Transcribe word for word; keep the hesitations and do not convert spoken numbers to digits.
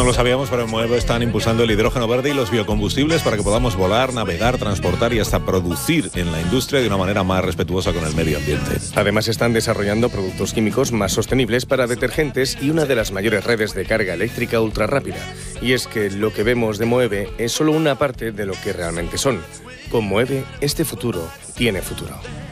lo sabíamos, pero en Moeve están impulsando el hidrógeno verde y los biocombustibles para que podamos volar, navegar, transportar y hasta producir en la industria de una manera más respetuosa con el medio ambiente. Además, están desarrollando productos químicos más sostenibles para detergentes y una de las mayores redes de carga eléctrica ultra rápida. Y es que lo que vemos de Moeve es solo una parte de lo que realmente son. Con Moeve, este futuro tiene futuro.